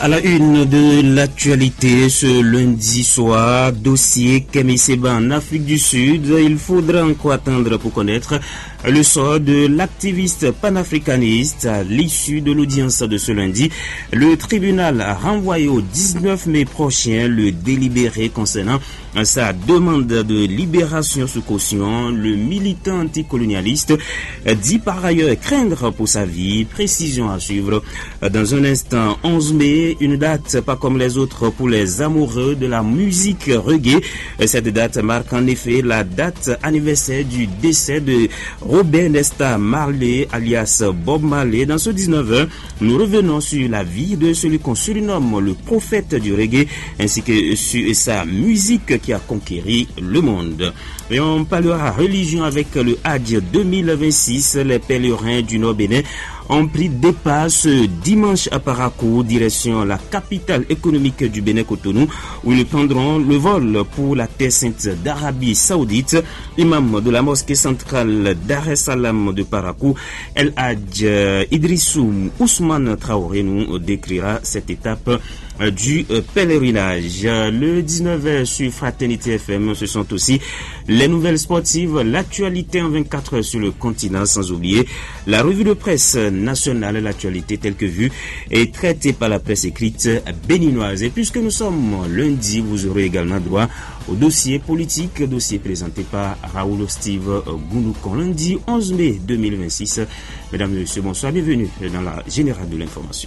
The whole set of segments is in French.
À la une de l'actualité ce lundi soir, dossier Kemi Seba en Afrique du Sud. Il faudra encore attendre pour connaître le sort de l'activiste panafricaniste à l'issue de l'audience de ce lundi. Le tribunal a renvoyé au 19 mai prochain le délibéré concernant sa demande de libération sous caution. Le militant anticolonialiste dit par ailleurs craindre pour sa vie. Précision à suivre dans un instant. 11 mai, une date pas comme les autres pour les amoureux de la musique reggae. Cette date marque en effet la date anniversaire du décès de Robert Nesta Marley alias Bob Marley. Dans ce 19h, nous revenons sur la vie de celui qu'on surnomme le prophète du reggae ainsi que sur sa musique qui a conquéri le monde. Et on parlera religion avec le Hajj 2026. Les pèlerins du Nord-Bénin ont pris départ ce dimanche à Parakou, direction la capitale économique du Bénin, Cotonou, où ils prendront le vol pour la terre sainte d'Arabie Saoudite. Imam de la mosquée centrale Dar es Salaam de Parakou, El Hadj Idrissou Ousmane Traoré, nous décrira cette étape du pèlerinage. Le 19h sur Fraternité FM, ce sont aussi les nouvelles sportives, l'actualité en 24 heures sur le continent, sans oublier la revue de presse nationale, l'actualité telle que vue et traitée par la presse écrite béninoise. Et puisque nous sommes lundi, vous aurez également droit au dossier politique, dossier présenté par Raoul Steve Gounoukon, lundi 11 mai 2026. Mesdames et messieurs, bonsoir, bienvenue dans la Générale de l'Information.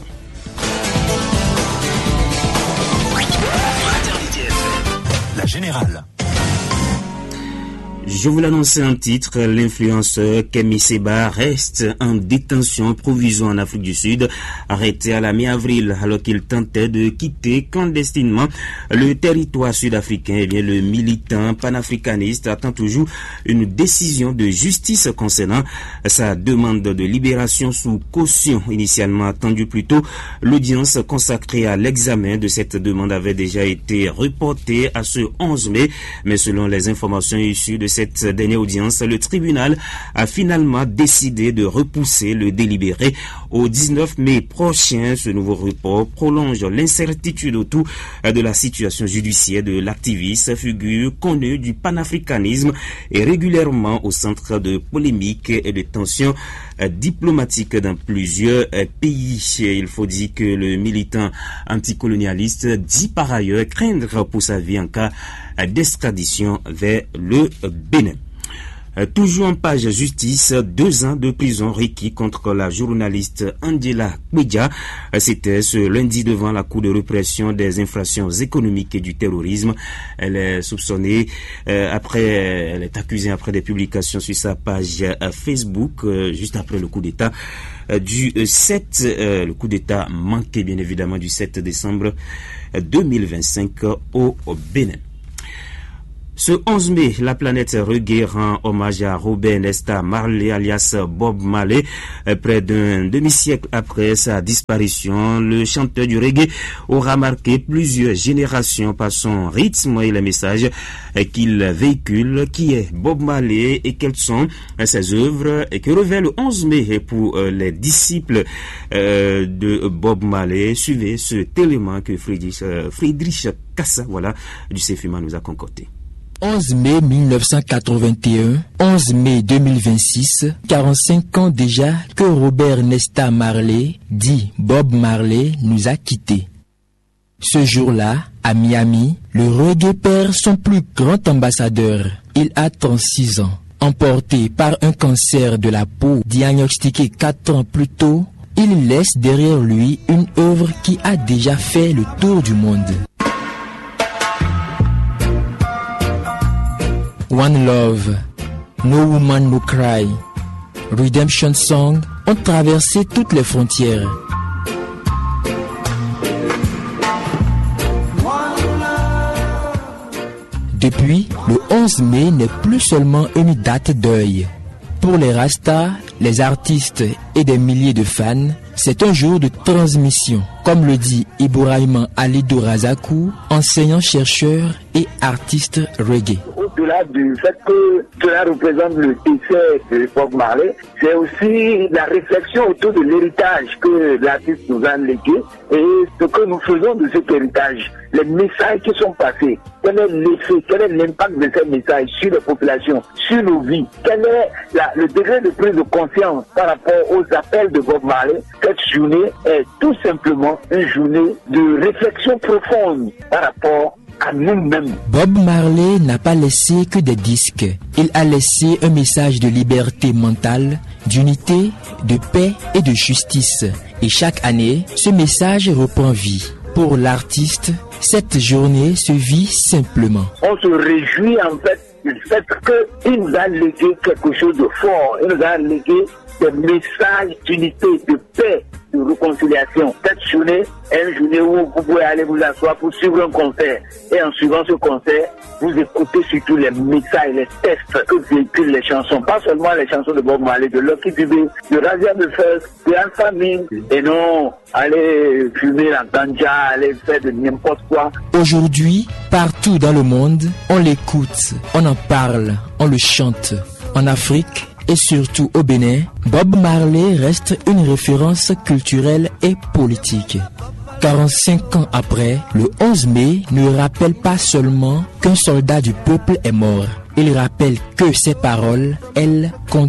La Générale. Je vous l'annonçais en titre, l'influenceur Kemi Seba reste en détention provisoire en Afrique du Sud, arrêté à la mi-avril alors qu'il tentait de quitter clandestinement le territoire sud-africain. Eh bien, le militant panafricaniste attend toujours une décision de justice concernant sa demande de libération sous caution. Initialement attendue plus tôt, l'audience consacrée à l'examen de cette demande avait déjà été reportée à ce 11 mai, mais selon les informations issues de cette dernière audience, le tribunal a finalement décidé de repousser le délibéré au 19 mai prochain. Ce nouveau report prolonge l'incertitude autour de la situation judiciaire de l'activiste, figure connue du panafricanisme et régulièrement au centre de polémiques et de tensions diplomatiques dans plusieurs pays. Il faut dire que le militant anticolonialiste dit par ailleurs craindre pour sa vie en cas d'extradition vers le Bénin. Toujours en page justice, 2 ans de prison requis contre la journaliste Angela Kwedia. C'était ce lundi devant la Cour de répression des infractions économiques et du terrorisme. Elle est soupçonnée elle est accusée après des publications sur sa page Facebook juste après le coup d'État du 7, le coup d'État manqué bien évidemment du 7 décembre 2025 au Bénin. Ce 11 mai, la planète reggae rend hommage à Robert Nesta Marley alias Bob Marley. Près d'un demi-siècle après sa disparition, le chanteur du reggae aura marqué plusieurs générations par son rythme et les messages qu'il véhicule. Qui est Bob Marley et quelles sont ses œuvres et que révèle le 11 mai pour les disciples de Bob Marley? Suivez ce élément que Friedrich Kassa, du CFIMA nous a concocté. 11 mai 1981, 11 mai 2026, 45 ans déjà que Robert Nesta Marley, dit Bob Marley, nous a quittés. Ce jour-là, à Miami, le reggae perd son plus grand ambassadeur. Il a 36 ans. Emporté par un cancer de la peau diagnostiqué 4 ans plus tôt, il laisse derrière lui une œuvre qui a déjà fait le tour du monde. One Love, No Woman No Cry, Redemption Song ont traversé toutes les frontières. Depuis, le 11 mai n'est plus seulement une date deuil. Pour les Rastas, les artistes et des milliers de fans, c'est un jour de transmission, comme le dit Ibrahima Alidou Razakou, enseignant-chercheur et artiste reggae. Au au-delà du fait que cela représente le décès de Bob Marley, c'est aussi la réflexion autour de l'héritage que l'artiste nous a légué et ce que nous faisons de cet héritage, les messages qui sont passés, quel est l'effet, quel est l'impact de ces messages sur les populations, sur nos vies, quel est le degré de prise de conscience par rapport aux appels de Bob Marley. Cette journée est tout simplement une journée de réflexion profonde par rapport à nous-mêmes. Bob Marley n'a pas laissé que des disques. Il a laissé un message de liberté mentale, d'unité, de paix et de justice. Et chaque année, ce message reprend vie. Pour l'artiste, cette journée se vit simplement. On se réjouit en fait du fait qu'il nous a légué quelque chose de fort. Il nous a légué des messages d'unité, de paix, de réconciliation. Cette journée est une journée où vous pouvez aller vous asseoir pour suivre un concert. Et en suivant ce concert, vous écoutez surtout les messages, les textes que véhiculent les chansons. Pas seulement les chansons de Bob Marley, de Lucky Dubé, de Razia Buffers, de Alpha Mine. Et non, aller fumer la ganja, aller faire de n'importe quoi. Aujourd'hui, partout dans le monde, on l'écoute, on en parle, on le chante. En Afrique, et surtout au Bénin, Bob Marley reste une référence culturelle et politique. 45 ans après, le 11 mai ne rappelle pas seulement qu'un soldat du peuple est mort. Il rappelle que ses paroles, elles, comptent.